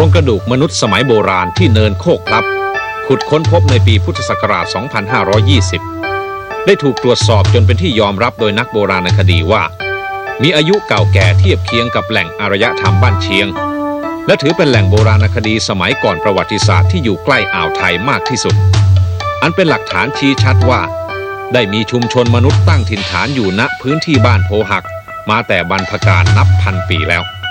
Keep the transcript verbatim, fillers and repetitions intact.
รงกระดูกมนุษย์สมัยโบราณที่เนินโคกพลับขุดค้นพบในปีพุทธศักราช สองพันห้าร้อยยี่สิบ ได้ถูกตรวจสอบจนเป็นที่ยอมรับโดยนักโบราณคดีว่ามีอายุเก่าแก่เทียบเคียงกับแหล่งอารยธรรมบ้านเชียงและถือเป็นแหล่งโบราณคดีสมัยก่อนประวัติศาสตร์ที่อยู่ใกล้อ่าวไทยมากที่สุดอันเป็นหลักฐานชี้ชัดว่าได้มีชุมชนมนุษย์ตั้งถิ่นฐานอยู่ณพื้นที่บ้านโพหักมาแต่บรรพกาลนับพันปีแล้ว